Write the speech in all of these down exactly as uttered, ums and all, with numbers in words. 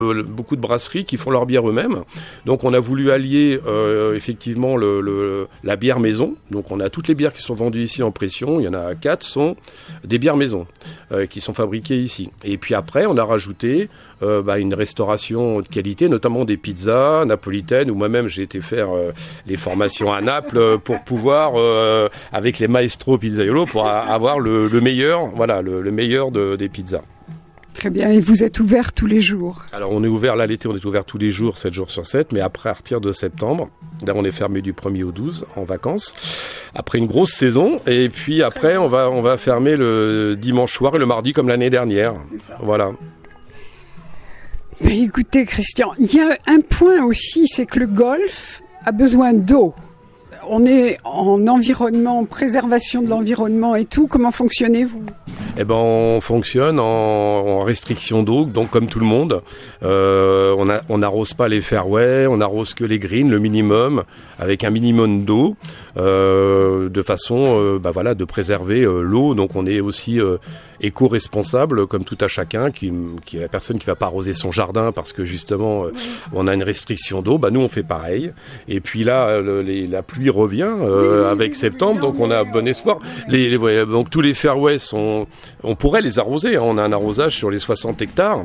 Euh, beaucoup de brasseries qui font leur bière eux-mêmes. Donc on a voulu allier euh, effectivement le, le, la bière maison. Donc on a toutes les bières qui sont vendues ici en pression. Il y en a quatre sont des bières maison euh, qui sont fabriquées ici. Et puis après on a rajouté euh, bah, une restauration de qualité, notamment des pizzas napolitaines où moi-même j'ai été faire euh, les formations à Naples pour pouvoir euh, avec les maestros pizzaiolo pour a- avoir le, le meilleur, voilà, le, le meilleur de, des pizzas. Très bien, et vous êtes ouvert tous les jours? Alors on est ouvert, là l'été on est ouvert tous les jours, sept jours sur sept, mais après à partir de septembre, là on est fermé du premier au douze en vacances, après une grosse saison, et puis après on va, on va fermer le dimanche soir et le mardi comme l'année dernière. Voilà. Mais écoutez Christian, il y a un point aussi, c'est que le golf a besoin d'eau. On est en environnement, préservation de l'environnement et tout. Comment fonctionnez-vous? Eh ben, on fonctionne en, en restriction d'eau, donc comme tout le monde. Euh, on a, on n'arrose pas les fairways, on n'arrose que les greens, le minimum, avec un minimum d'eau, euh, de façon, euh, bah voilà, de préserver euh, l'eau. Donc on est aussi euh, éco-responsable, comme tout à chacun, qui, qui la personne qui va pas arroser son jardin parce que justement euh, on a une restriction d'eau. Bah nous on fait pareil. Et puis là, le, les, la pluie revient euh, oui, avec septembre, donc on a bon espoir. Les, les, ouais, donc tous les fairways sont, on pourrait les arroser. Hein, on a un arrosage sur les soixante hectares.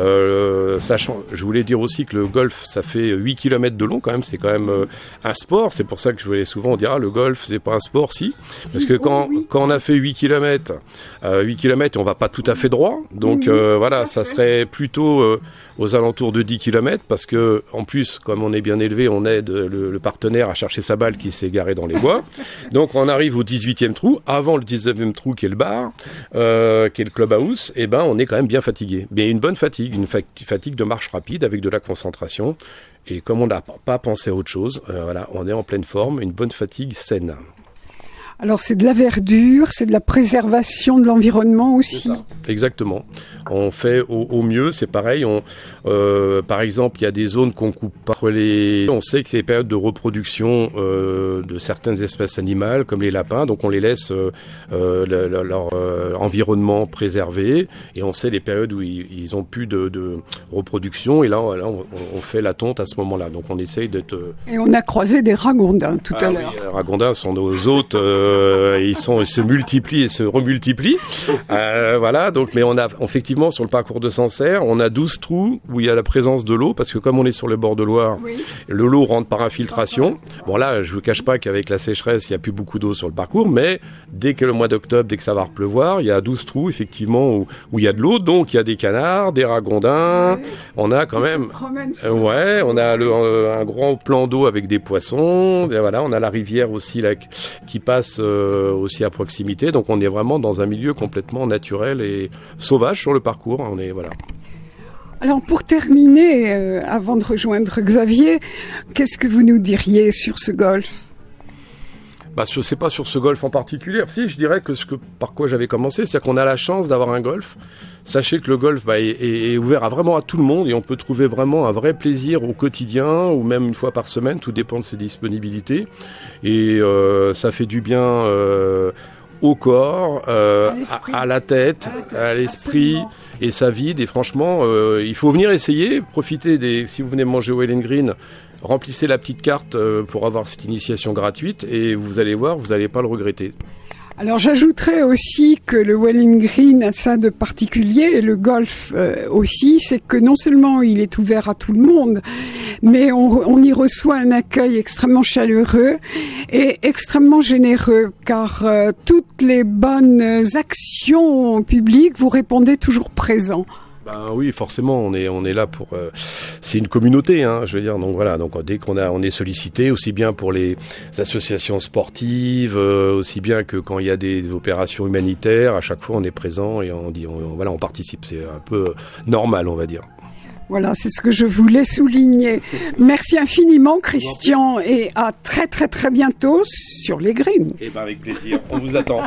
Euh, sachant, je voulais dire aussi que le golf, ça fait huit kilomètres de long quand même. C'est quand même euh, un sport. C'est pour ça que je voulais souvent dire, ah, le golf, c'est pas un sport, si. Parce que quand, quand on a fait huit kilomètres, euh, huit kilomètres, on va pas tout à fait droit. Donc euh, voilà, ça serait plutôt euh, aux alentours de dix kilomètres parce que en plus, comme on est bien élevé, on aide le, le partenaire à chercher sa balle qui s'est garée dans les bois. Donc on arrive au dix-huitième trou, avant le dix-neuvième trou qui est le bar, euh, qui est le clubhouse, et ben on est quand même bien fatigué. Mais une bonne fatigue, une fatigue de marche rapide avec de la concentration. Et comme on n'a pas pensé à autre chose, euh, voilà, on est en pleine forme, une bonne fatigue saine. Alors c'est de la verdure, c'est de la préservation de l'environnement aussi. Exactement. On fait au, au mieux, c'est pareil. On, euh, par exemple, il y a des zones qu'on coupe pas les. On sait que c'est les périodes de reproduction euh, de certaines espèces animales, comme les lapins, donc on les laisse euh, euh, le, le, leur euh, environnement préservé, et on sait les périodes où ils, ils ont plus de, de reproduction, et là, là on, on fait la tonte à ce moment-là. Donc on essaye d'être. Euh... Et on a croisé des ragondins tout ah, à oui, l'heure. Les ragondins sont nos hôtes. Euh, Euh, ils sont, ils se multiplient et se remultiplient. Euh, voilà. Donc, mais on a effectivement sur le parcours de Sancerre, on a douze trous où il y a la présence de l'eau parce que comme on est sur le bord de Loire, oui. le l'eau rentre par infiltration. Bon là, je vous cache pas qu'avec la sécheresse, il y a plus beaucoup d'eau sur le parcours, mais dès que le mois d'octobre, dès que ça va repleuvoir, il y a douze trous effectivement où, où il y a de l'eau. Donc il y a des canards, des ragondins. Oui. On a quand même, euh, ouais, on a le, euh, un grand plan d'eau avec des poissons. Et voilà, on a la rivière aussi là qui passe Euh, aussi à proximité, donc on est vraiment dans un milieu complètement naturel et sauvage sur le parcours. On est voilà. Alors pour terminer, euh, avant de rejoindre Xavier, qu'est-ce que vous nous diriez sur ce golf? Bah, je sais pas sur ce golf en particulier. Si, je dirais que ce que par quoi j'avais commencé, c'est-à-dire qu'on a la chance d'avoir un golf. Sachez que le golf bah, est, est ouvert à vraiment à tout le monde et on peut trouver vraiment un vrai plaisir au quotidien ou même une fois par semaine, tout dépend de ses disponibilités. Et euh, ça fait du bien euh, au corps, euh, à, à la tête, à, tête, à l'esprit, absolument. Et ça vide. Et franchement, euh, il faut venir essayer, profiter des. Si vous venez manger au Welling Green, remplissez la petite carte pour avoir cette initiation gratuite et vous allez voir, vous n'allez pas le regretter. Alors j'ajouterais aussi que le Welling Green a ça de particulier, et le golf euh, aussi, c'est que non seulement il est ouvert à tout le monde, mais on, on y reçoit un accueil extrêmement chaleureux et extrêmement généreux, car euh, toutes les bonnes actions publiques, vous répondez toujours présent. Ben oui, forcément, on est on est là pour. Euh, c'est une communauté, hein, je veux dire. Donc voilà, donc dès qu'on a on est sollicité, aussi bien pour les associations sportives, euh, aussi bien que quand il y a des opérations humanitaires, à chaque fois on est présent et on dit on, voilà on participe. C'est un peu normal, on va dire. Voilà, c'est ce que je voulais souligner. Merci infiniment, Christian, et à très très très bientôt sur les greens. Eh ben avec plaisir, on vous attend.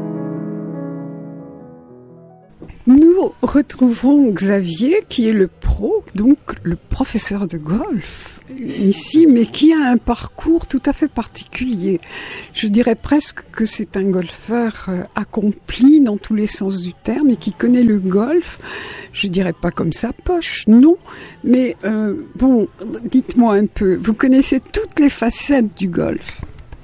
Nous retrouvons Xavier, qui est le pro Pro, donc le professeur de golf ici, mais qui a un parcours tout à fait particulier. Je dirais presque que c'est un golfeur euh, accompli dans tous les sens du terme et qui connaît le golf, je dirais pas comme sa poche, non, mais euh, bon, dites-moi un peu, vous connaissez toutes les facettes du golf?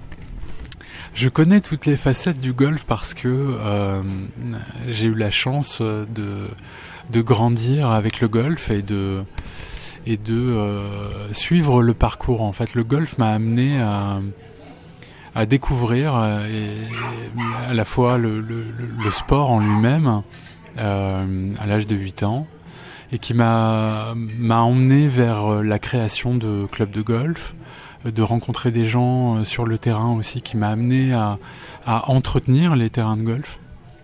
Je connais toutes les facettes du golf parce que euh, j'ai eu la chance de de grandir avec le golf et de et de euh, suivre le parcours. En fait, le golf m'a amené à à découvrir euh, et, et à la fois le, le, le sport en lui-même euh, à l'âge de huit ans et qui m'a m'a emmené vers la création de clubs de golf, de rencontrer des gens sur le terrain aussi, qui m'a amené à, à entretenir les terrains de golf.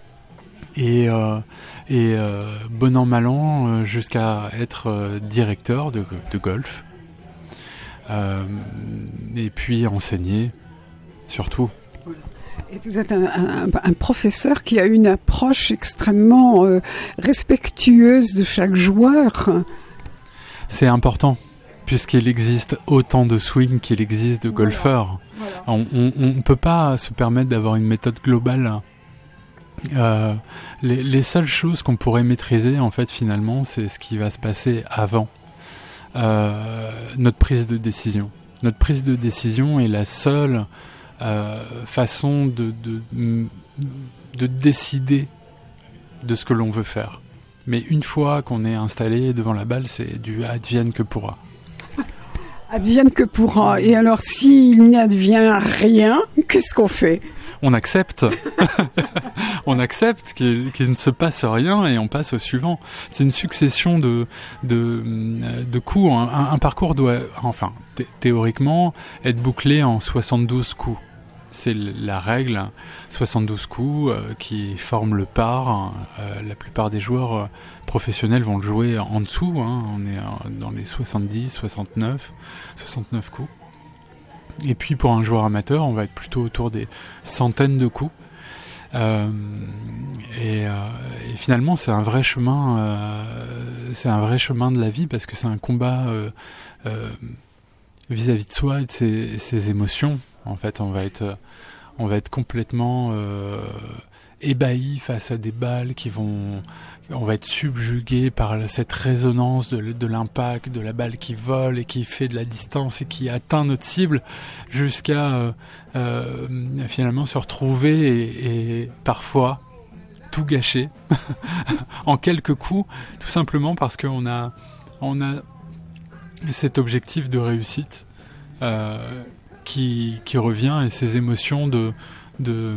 Et, euh, et euh, bon an, mal an, jusqu'à être directeur de, de golf. Euh, et puis enseigner, surtout. Et vous êtes un, un, un professeur qui a une approche extrêmement euh, respectueuse de chaque joueur. C'est important, puisqu'il existe autant de swing qu'il existe de golfeurs. Voilà. Voilà. On ne peut pas se permettre d'avoir une méthode globale. Euh, les, les seules choses qu'on pourrait maîtriser, en fait, finalement, c'est ce qui va se passer avant euh, notre prise de décision. Notre prise de décision est la seule euh, façon de, de, de décider de ce que l'on veut faire. Mais une fois qu'on est installé devant la balle, c'est du advienne que pourra. Advienne que pourra. Et alors, s'il n'advient rien, qu'est-ce qu'on fait? On accepte. On accepte qu'il, qu'il ne se passe rien et on passe au suivant. C'est une succession de, de, de coups. Un, un parcours doit, enfin, thé- théoriquement, être bouclé en soixante-douze coups. C'est la règle, soixante-douze coups euh, qui forment le par. Euh, la plupart des joueurs euh, professionnels vont le jouer en dessous. Hein. On est euh, dans les soixante-dix, soixante-neuf, soixante-neuf coups. Et puis pour un joueur amateur, on va être plutôt autour des centaines de coups. Euh, et, euh, et finalement, c'est un vrai chemin. Euh, c'est un vrai chemin de la vie parce que c'est un combat euh, euh, vis-à-vis de soi et de ses, ses émotions. En fait, on va être, on va être complètement euh, ébahi face à des balles qui vont, on va être subjugué par cette résonance de, de l'impact de la balle qui vole et qui fait de la distance et qui atteint notre cible jusqu'à euh, euh, finalement se retrouver et, et parfois tout gâcher en quelques coups, tout simplement parce qu'on a, on a cet objectif de réussite. Euh, Qui, qui revient et ces émotions de, de,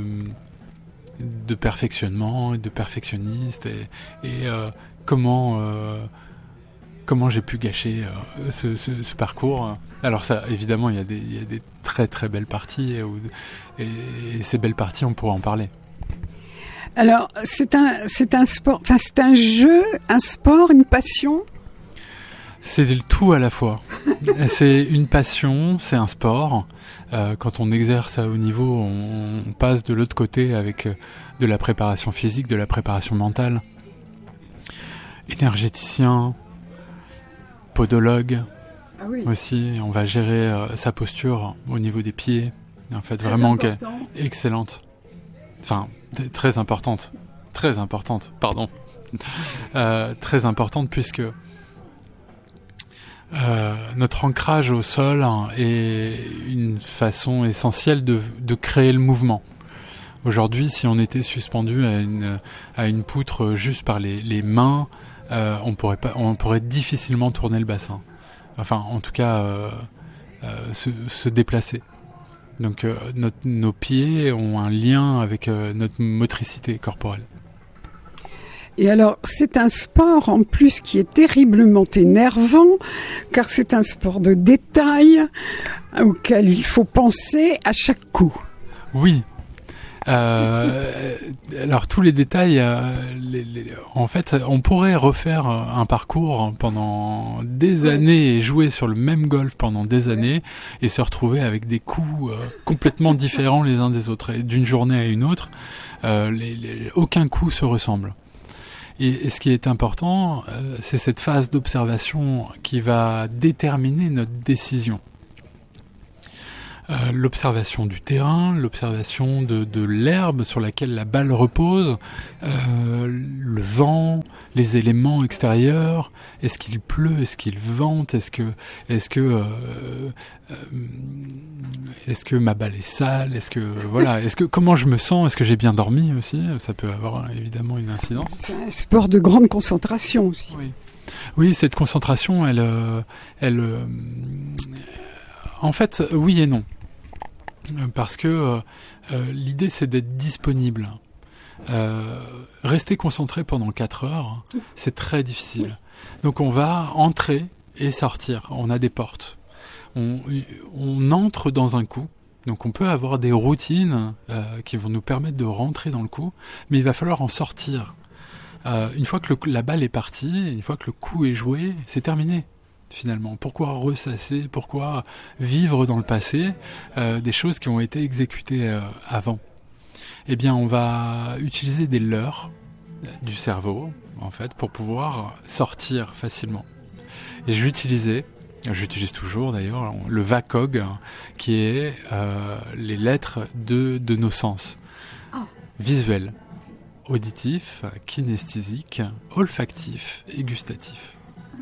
de perfectionnement et de perfectionniste et, et euh, comment, euh, comment j'ai pu gâcher euh, ce, ce, ce parcours. Alors ça, évidemment, il y a des, il y a des très très belles parties et, et, et ces belles parties, on pourrait en parler. Alors, c'est un, c'est un sport, enfin c'est un jeu, un sport, une passion. C'est le tout à la fois. C'est une passion, c'est un sport. Euh, quand on exerce à haut niveau, on, on passe de l'autre côté avec de la préparation physique, de la préparation mentale. Énergéticien, podologue ah oui. aussi. On va gérer euh, sa posture au niveau des pieds. En fait, très vraiment excellente. Enfin, très importante. Très importante, pardon. Euh, très importante puisque Euh, notre ancrage au sol hein, est une façon essentielle de, de créer le mouvement. Aujourd'hui, si on était suspendu à une, à une poutre juste par les, les mains, euh, on pourrait pas, on pourrait difficilement tourner le bassin. Enfin, en tout cas, euh, euh, se, se déplacer. Donc, euh, notre, nos pieds ont un lien avec euh, notre motricité corporelle. Et alors, c'est un sport en plus qui est terriblement énervant, car c'est un sport de détail auquel il faut penser à chaque coup. Oui. Euh, alors tous les détails, euh, les, les, en fait, on pourrait refaire un parcours pendant des années et jouer sur le même golf pendant des années et se retrouver avec des coups euh, complètement différents les uns des autres. Et d'une journée à une autre, euh, les, les, aucun coup se ressemble. Et, et ce qui est important, euh, c'est cette phase d'observation qui va déterminer notre décision. Euh, l'observation du terrain, l'observation de, de l'herbe sur laquelle la balle repose, euh, le vent, les éléments extérieurs, est-ce qu'il pleut, est-ce qu'il vente, est-ce que, est-ce que, euh, euh, est-ce que ma balle est sale, est-ce que, voilà, est-ce que, comment je me sens, est-ce que j'ai bien dormi aussi, ça peut avoir évidemment une incidence. C'est un sport de grande concentration aussi. Oui, oui, cette concentration, elle, euh, elle, euh, en fait, oui et non. Parce que euh, euh, l'idée, c'est d'être disponible. Euh, rester concentré pendant quatre heures, c'est très difficile. Donc on va entrer et sortir. On a des portes. On, on entre dans un coup. Donc on peut avoir des routines euh, qui vont nous permettre de rentrer dans le coup, mais il va falloir en sortir. Euh, une fois que le, la balle est partie, une fois que le coup est joué, c'est terminé. Finalement, pourquoi ressasser, pourquoi vivre dans le passé euh, des choses qui ont été exécutées euh, avant? Eh bien, on va utiliser des leurres du cerveau, en fait, pour pouvoir sortir facilement. Et j'utilisais, j'utilise toujours d'ailleurs, le V A C O G, qui est euh, les lettres de, de nos sens. Oh. Visuel, auditif, kinesthésique, olfactif et gustatif.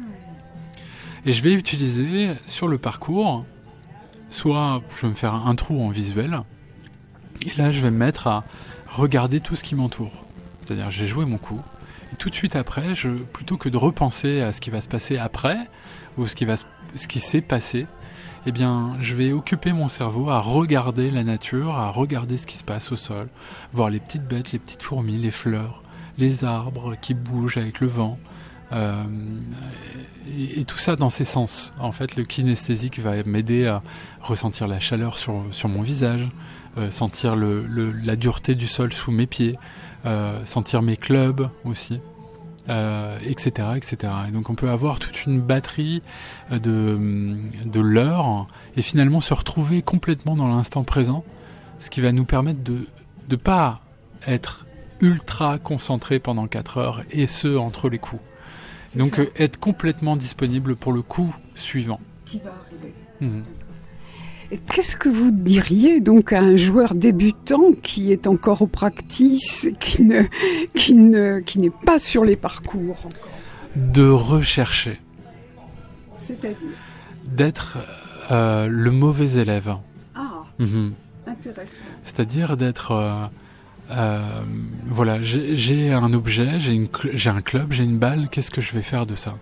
Et je vais utiliser sur le parcours, soit je vais me faire un trou en visuel, et là je vais me mettre à regarder tout ce qui m'entoure. C'est-à-dire j'ai joué mon coup, et tout de suite après, je, plutôt que de repenser à ce qui va se passer après, ou ce qui, va, ce qui s'est passé, eh bien je vais occuper mon cerveau à regarder la nature, à regarder ce qui se passe au sol, voir les petites bêtes, les petites fourmis, les fleurs, les arbres qui bougent avec le vent. Euh, et, et tout ça dans ses sens. En fait, le kinesthésique va m'aider à ressentir la chaleur sur, sur mon visage, euh, sentir le, le, la dureté du sol sous mes pieds, euh, sentir mes clubs aussi, euh, et cetera, et cetera. Et donc on peut avoir toute une batterie de, de leurres et finalement se retrouver complètement dans l'instant présent, ce qui va nous permettre de ne pas être ultra concentré pendant quatre heures et ce, entre les coups. Donc euh, être complètement disponible pour le coup suivant. Qui va arriver. Mmh. Et qu'est-ce que vous diriez donc à un joueur débutant qui est encore au practice, qui ne, qui ne, qui n'est pas sur les parcours encore? De rechercher. C'est-à-dire? D'être euh, le mauvais élève. Ah, mmh. Intéressant. C'est-à-dire d'être... Euh, Euh, voilà, j'ai, j'ai un objet, j'ai, une, j'ai un club, j'ai une balle, qu'est-ce que je vais faire de ça?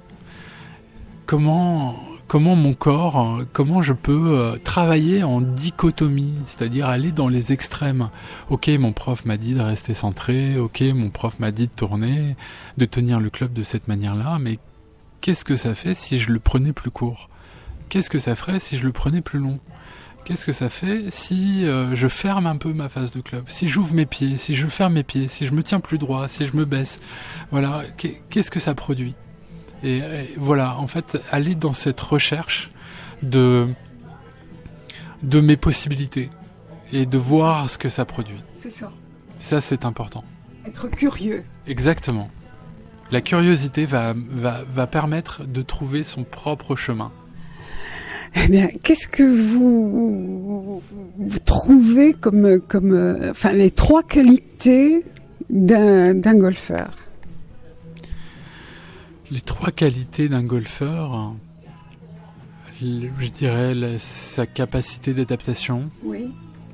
Comment, comment mon corps, comment je peux euh, travailler en dichotomie, c'est-à-dire aller dans les extrêmes. Ok, mon prof m'a dit de rester centré, ok, mon prof m'a dit de tourner, de tenir le club de cette manière-là, mais qu'est-ce que ça fait si je le prenais plus court? Qu'est-ce que ça ferait si je le prenais plus long? Qu'est-ce que ça fait si euh, je ferme un peu ma phase de club, si j'ouvre mes pieds, si je ferme mes pieds, si je me tiens plus droit, si je me baisse? Voilà, qu'est-ce que ça produit? et, et voilà, en fait, aller dans cette recherche de, de mes possibilités et de voir ce que ça produit. C'est ça. Ça, c'est important. Être curieux. Exactement. La curiosité va, va, va permettre de trouver son propre chemin. Eh bien, qu'est-ce que vous, vous trouvez comme, comme, euh, enfin, les trois qualités d'un, d'un golfeur? Les trois qualités d'un golfeur, je dirais la, sa capacité d'adaptation, oui.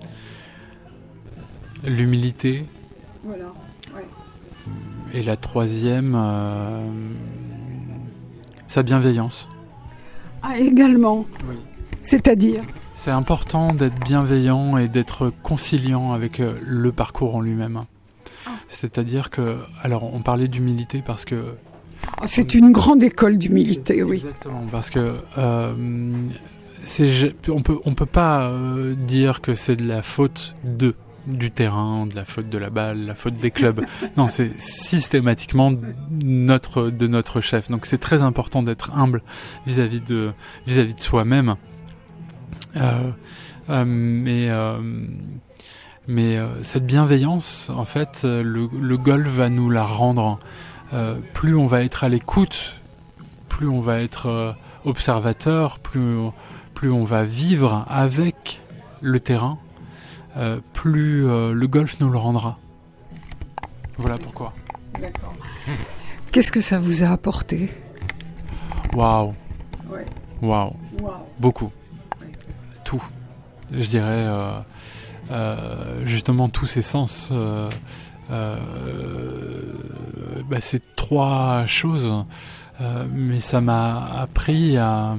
L'humilité, voilà. Ouais. Et la troisième, euh, sa bienveillance. Ah, également. Oui. C'est-à-dire? C'est important d'être bienveillant et d'être conciliant avec le parcours en lui-même. Ah. C'est-à-dire que, alors on parlait d'humilité parce que... Ah, c'est on... une grande école d'humilité, oui. Exactement, parce que euh, c'est, on peut, on peut pas euh, dire que c'est de la faute de, du terrain, de la faute de la balle, la faute des clubs. Non, c'est systématiquement notre, de notre chef. Donc c'est très important d'être humble vis-à-vis de, vis-à-vis de soi-même. Euh, euh, mais euh, mais euh, cette bienveillance, en fait, le, le golf va nous la rendre. euh, plus on va être à l'écoute, plus on va être euh, observateur, plus, plus on va vivre avec le terrain, euh, plus euh, le golf nous le rendra. Voilà pourquoi. D'accord. Qu'est-ce que ça vous a apporté? Waouh. Ouais. Waouh. Wow. Beaucoup. Ouais. Tout. Je dirais euh, euh, justement tous ces sens. Euh, euh, bah, c'est trois choses, euh, mais ça m'a appris à,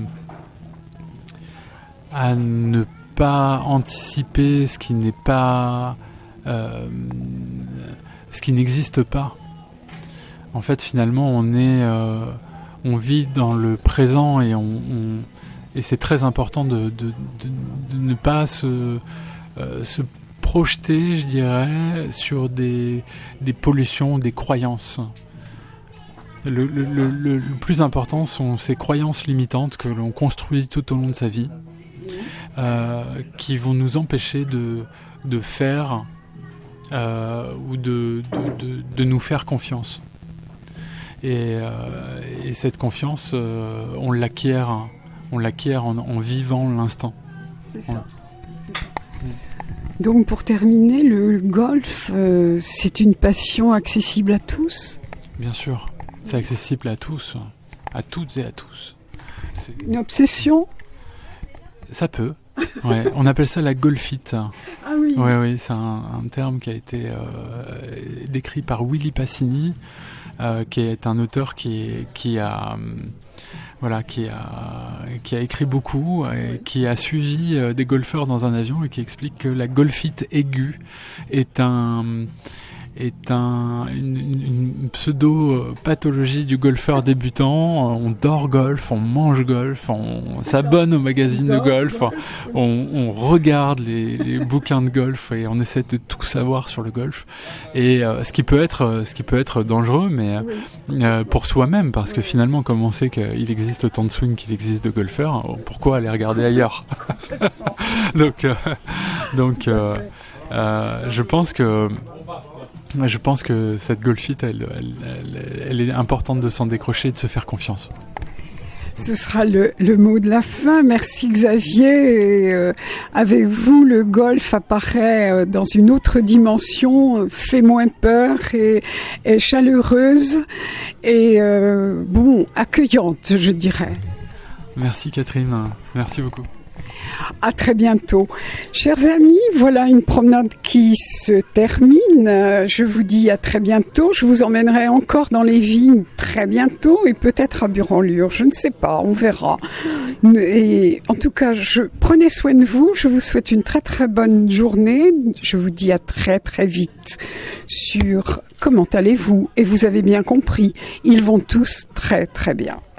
à ne pas anticiper ce qui n'est pas, euh, ce qui n'existe pas. En fait, finalement, on est, euh, on vit dans le présent et on, on et c'est très important de, de, de, de ne pas se, euh, se projeter, je dirais, sur des, des pollutions, des croyances. Le, le, le, le, le plus important sont ces croyances limitantes que l'on construit tout au long de sa vie, euh, qui vont nous empêcher de, de faire euh, ou de, de, de, de nous faire confiance. Et, euh, et cette confiance, euh, on l'acquiert, on l'acquiert en, en vivant l'instant. C'est ça. C'est ça. Donc pour terminer, le golf, euh, c'est une passion accessible à tous? Bien sûr, c'est accessible à tous, à toutes et à tous. C'est... Une obsession? Ça peut. Ouais, on appelle ça la golfite. Ah oui. Oui, oui, c'est un, un terme qui a été euh, décrit par Willy Passini, euh, qui est un auteur qui, qui a, euh, voilà, qui a, qui a écrit beaucoup, et qui a suivi euh, des golfeurs dans un avion et qui explique que la golfite aiguë est un est un, une, une pseudo-pathologie du golfeur débutant. On dort golf, on mange golf, on s'abonne au magazine de golf, on, on regarde les, les bouquins de golf et on essaie de tout savoir sur le golf. Et euh, ce qui peut être, ce qui peut être dangereux, mais euh, pour soi-même, parce que finalement, comme on sait qu'il existe autant de swing qu'il existe de golfeurs, pourquoi aller regarder ailleurs? Donc, euh, donc, euh, euh, je pense que Je pense que cette golfite, elle, elle, elle, elle est importante de s'en décrocher et de se faire confiance. Ce sera le, le mot de la fin. Merci Xavier. Et, euh, avec vous, le golf apparaît euh, dans une autre dimension, euh, fait moins peur et, et chaleureuse et euh, bon, accueillante, je dirais. Merci Catherine, merci beaucoup. À très bientôt. Chers amis, voilà une promenade qui se termine. Je vous dis à très bientôt. Je vous emmènerai encore dans les vignes très bientôt et peut-être à Buran-Lure. Je ne sais pas, on verra. Et en tout cas, je prenez soin de vous. Je vous souhaite une très très bonne journée. Je vous dis à très très vite sur Comment allez-vous? Et vous avez bien compris, ils vont tous très très bien.